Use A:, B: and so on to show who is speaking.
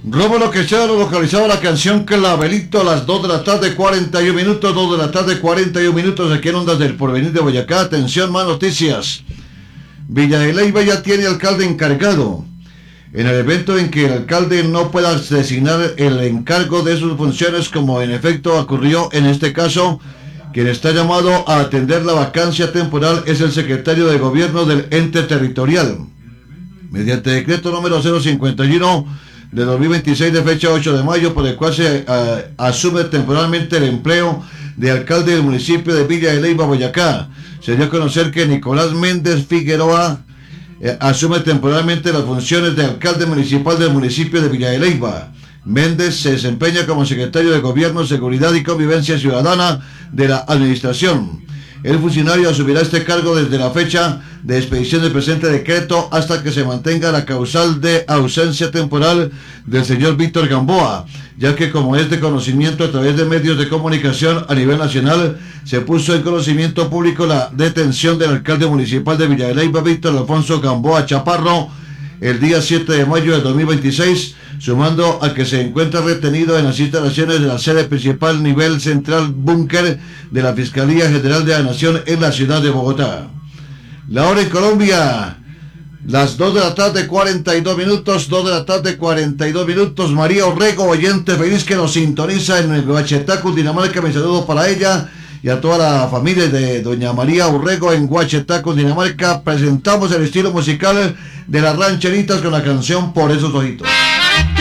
A: Rómulo Quezada localizaba la canción Clavelito a las 2 de la tarde, 41 minutos, 2 de la tarde, 41 minutos, aquí en Ondas del Porvenir de Boyacá. Atención, más noticias. Villa de Leyva ya tiene alcalde encargado. En el evento en que el alcalde no pueda designar el encargo de sus funciones, como en efecto ocurrió en este caso, quien está llamado a atender la vacancia temporal es el secretario de gobierno del ente territorial. Mediante decreto número 051 de 2026 de fecha 8 de mayo, por el cual se asume temporalmente el empleo de alcalde del municipio de Villa de Leyva, Boyacá. Se dio a conocer que Nicolás Méndez Figueroa asume temporalmente las funciones de alcalde municipal del municipio de Villa de Leyva. Méndez se desempeña como secretario de Gobierno, Seguridad y Convivencia Ciudadana de la Administración. El funcionario asumirá este cargo desde la fecha de expedición del presente decreto hasta que se mantenga la causal de ausencia temporal del señor Víctor Gamboa, ya que, como es de conocimiento a través de medios de comunicación a nivel nacional, se puso en conocimiento público la detención del alcalde municipal de Villa de Leyva, Víctor Alfonso Gamboa Chaparro, el día 7 de mayo de 2026, sumando a que se encuentra retenido en las instalaciones de la sede principal nivel central búnker de la Fiscalía General de la Nación en la ciudad de Bogotá. La hora en Colombia, las 2 de la tarde, 42 minutos, 2 de la tarde, 42 minutos. María Orrego, oyente feliz que nos sintoniza en el Guachetá, Cundinamarca, me saludo para ella y a toda la familia de doña María Urrego en Guachetá, Cundinamarca. Presentamos el estilo musical de las rancheritas con la canción Por esos ojitos.